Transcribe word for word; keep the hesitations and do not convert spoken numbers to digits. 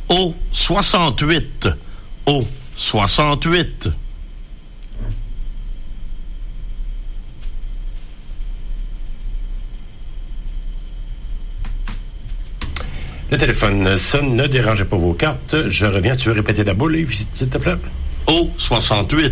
Au soixante-huit. Au soixante-huit. Le téléphone sonne, ne dérangez pas vos cartes. Je reviens, tu veux répéter la boule, Yves, s'il te plaît? Au soixante-huit.